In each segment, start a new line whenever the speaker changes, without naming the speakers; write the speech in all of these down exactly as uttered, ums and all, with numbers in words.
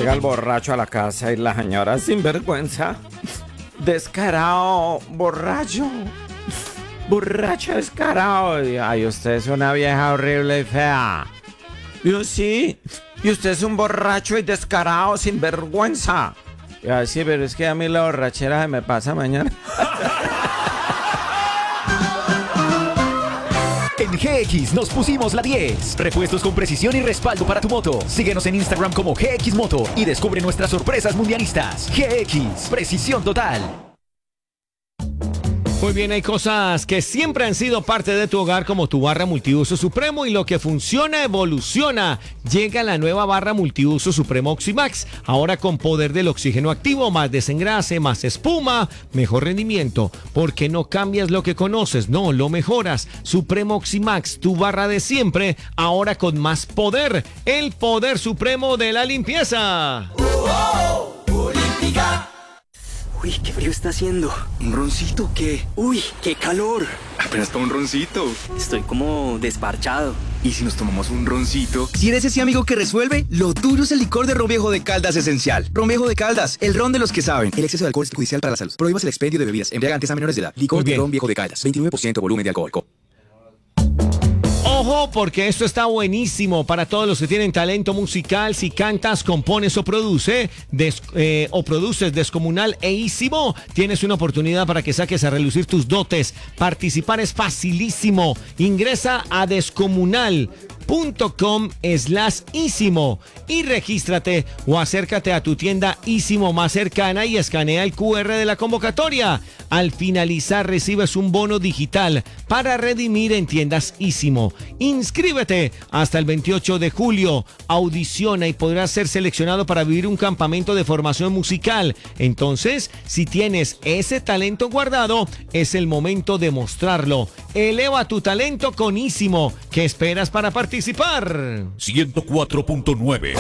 Llega el borracho a la casa y la señora sinvergüenza. Descarado, borracho. Borracho descarado. Y, ay, usted es una vieja horrible y fea. Yo sí. Y usted es un borracho y descarado, sinvergüenza. Y así, pero es que a mí la borrachera se me pasa mañana.
En G X nos pusimos la diez. Repuestos con precisión y respaldo para tu moto. Síguenos en Instagram como G X Moto y descubre nuestras sorpresas mundialistas. G X, precisión total.
Muy bien, hay cosas que siempre han sido parte de tu hogar, como tu barra multiuso Supremo, y lo que funciona evoluciona. Llega la nueva barra multiuso Supremo Oximax, ahora con poder del oxígeno activo, más desengrase, más espuma, mejor rendimiento. Porque no cambias lo que conoces, no, lo mejoras. Supremo Oximax, tu barra de siempre, ahora con más poder. El poder supremo de la limpieza.
¡Oh, oh! ¡Olímpica! Uy, qué frío está haciendo. ¿Un roncito o qué? Uy, qué calor.
Apenas para un roncito.
Estoy como desparchado.
¿Y si nos tomamos un roncito?
Si eres ese amigo que resuelve, lo tuyo es el licor de Ron Viejo de Caldas Esencial. Ron Viejo de Caldas, el ron de los que saben. El exceso de alcohol es perjudicial para la salud. Prohíbas el expendio de bebidas embriagantes a menores de edad. Licor de Ron Viejo de Caldas, veintinueve por ciento volumen de alcohol.
Ojo, porque esto está buenísimo para todos los que tienen talento musical. Si cantas, compones o produce, des, eh, o produces descomunal e ísimo, tienes una oportunidad para que saques a relucir tus dotes. Participar es facilísimo. Ingresa a descomunal punto com slash ísimo y regístrate o acércate a tu tienda Ísimo más cercana y escanea el cu erre de la convocatoria. Al finalizar recibes un bono digital para redimir en tiendas Ísimo. Inscríbete hasta el veintiocho de julio, audiciona y podrás ser seleccionado para vivir un campamento de formación musical. Entonces, si tienes ese talento guardado, es el momento de mostrarlo. Eleva tu talento con Ísimo. ¿Qué esperas para participar?
ciento cuatro punto nueve.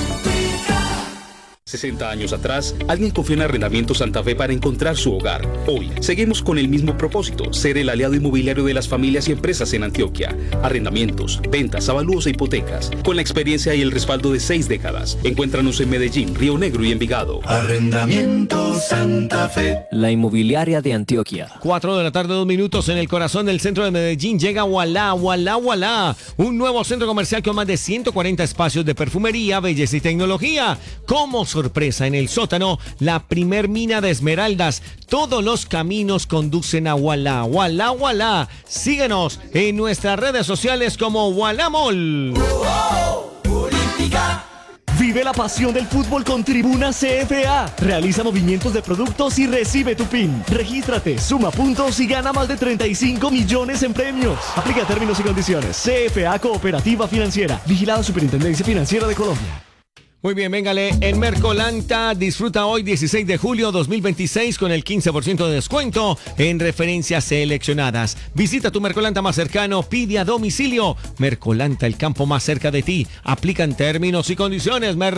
sesenta años atrás, alguien confió en Arrendamiento Santa Fe para encontrar su hogar. Hoy, seguimos con el mismo propósito, ser el aliado inmobiliario de las familias y empresas en Antioquia. Arrendamientos, ventas, avalúos e hipotecas. Con la experiencia y el respaldo de seis décadas. Encuéntranos en Medellín, Río Negro y Envigado.
Arrendamiento Santa Fe.
La inmobiliaria de Antioquia.
Cuatro de la tarde, dos minutos, en el corazón del centro de Medellín. Llega Ualá, Ualá, Ualá. Un nuevo centro comercial con más de ciento cuarenta espacios de perfumería, belleza y tecnología. Como sorpresa, en el sótano, la primer mina de esmeraldas. Todos los caminos conducen a Ualá, Ualá, Ualá. Síguenos en nuestras redes sociales como Ualá Mall.
¡Oh, oh! ¡Olímpica!
Vive la pasión del fútbol con Tribuna C F A. Realiza movimientos de productos y recibe tu PIN. Regístrate, suma puntos y gana más de treinta y cinco millones en premios. Aplica términos y condiciones. C F A Cooperativa Financiera. Vigilada Superintendencia Financiera de Colombia.
Muy bien, véngale, en Mercolanta disfruta hoy dieciséis de julio dos mil veintiséis con el quince por ciento de descuento en referencias seleccionadas. Visita tu Mercolanta más cercano, pide a domicilio. Mercolanta, el campo más cerca de ti. Aplican términos y condiciones. Mer